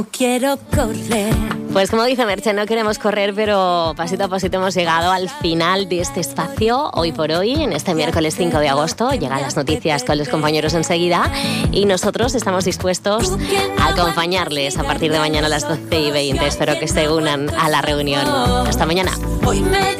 Quiero correr. Pues como dice Merche, no queremos correr, pero pasito a pasito hemos llegado al final de este espacio. Hoy por hoy, en este miércoles 5 de agosto, llegan las noticias con los compañeros enseguida y nosotros estamos dispuestos a acompañarles a partir de mañana a las 12:20. Espero que se unan a la reunión. Hasta mañana.